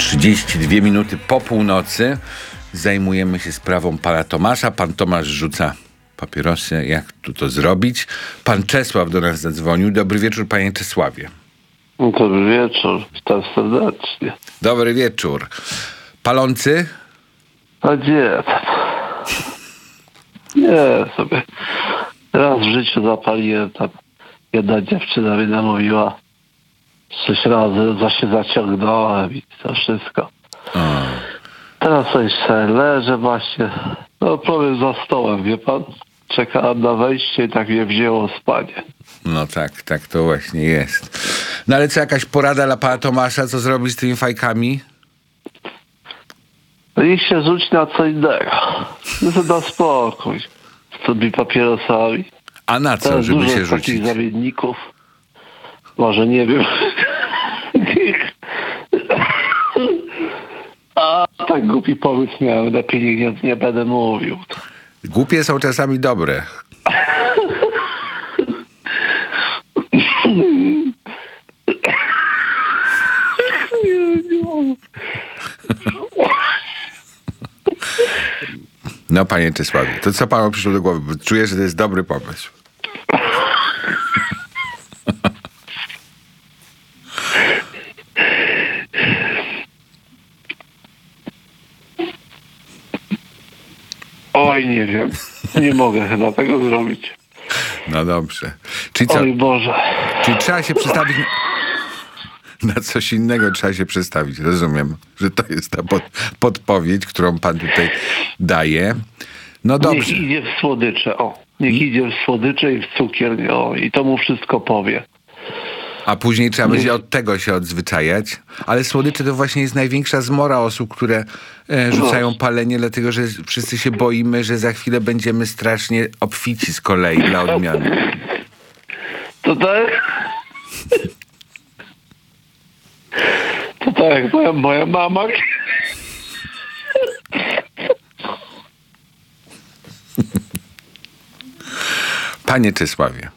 32 minuty po północy. Zajmujemy się sprawą pana Tomasza. Pan Tomasz rzuca papierosy. Jak tu to zrobić? Pan Czesław do nas zadzwonił. Dobry wieczór, panie Czesławie. Dobry wieczór, witam serdecznie. Dobry wieczór. Palący? A gdzie tam? Nie, sobie raz w życiu zapaliłem tam. Jedna dziewczyna mi namówiła 6 razy, się zaciągnąłem i to wszystko. Teraz sobie leżę właśnie. No powiem za stołem, wie pan? Czekałem na wejście i tak mnie wzięło spanie. No tak to właśnie jest. No ale co, jakaś porada dla pana Tomasza? Co zrobić z tymi fajkami? No niech się rzuci na co innego. No to da spokój. Z tymi papierosami. A na co, Teraz żeby dużo się jest rzucić? takich zamienników. Może nie wiem. A tak głupi pomysł miałem. Lepiej nie będę mówił. Głupie są czasami dobre. No, panie Czesławie, to co panu przyszło do głowy? Bo czuję, że to jest dobry pomysł. Oj, nie wiem. Nie mogę chyba tego zrobić. No dobrze. Czyli co? Oj Boże. Czyli trzeba się przestawić na coś innego, trzeba się przestawić. Rozumiem, że to jest ta podpowiedź, którą pan tutaj daje. No dobrze. Niech idzie w słodycze, o. Niech idzie w słodycze i w cukier, o. I to mu wszystko powie. A później trzeba będzie od tego się odzwyczajać. Ale słodycze to właśnie jest największa zmora osób, które rzucają palenie, dlatego że wszyscy się boimy, że za chwilę będziemy strasznie obfici z kolei dla odmiany. To tak? To tak jak moja mama. Panie Czesławie,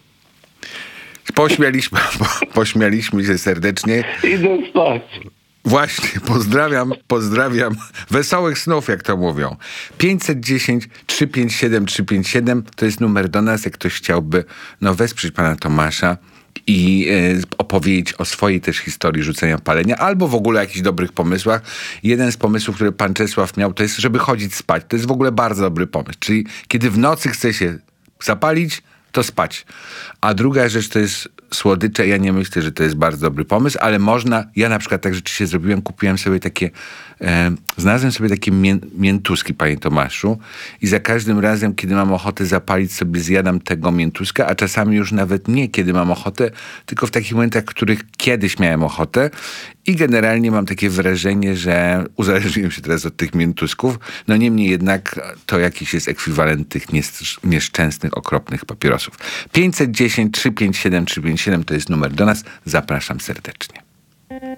pośmialiśmy się serdecznie. Idę spać. Właśnie, pozdrawiam. Wesołych snów, jak to mówią. 510 357 357 to jest numer do nas, jak ktoś chciałby wesprzeć pana Tomasza i opowiedzieć o swojej też historii rzucenia palenia, albo w ogóle o jakichś dobrych pomysłach. Jeden z pomysłów, który pan Czesław miał, to jest, żeby chodzić spać. To jest w ogóle bardzo dobry pomysł. Czyli kiedy w nocy chce się zapalić, to spać. A druga rzecz to jest słodycze. Ja nie myślę, że to jest bardzo dobry pomysł, ale można. Ja na przykład tak rzeczywiście zrobiłem, kupiłem sobie takie, znalazłem sobie takie miętuski, panie Tomaszu, i za każdym razem, kiedy mam ochotę zapalić, sobie zjadam tego miętuska, a czasami już nawet nie kiedy mam ochotę, tylko w takich momentach, w których kiedyś miałem ochotę, i generalnie mam takie wrażenie, że uzależniłem się teraz od tych miętusków. No niemniej jednak to jakiś jest ekwiwalent tych nieszczęsnych, okropnych papierosów. 510 357 357 to jest numer do nas. Zapraszam serdecznie.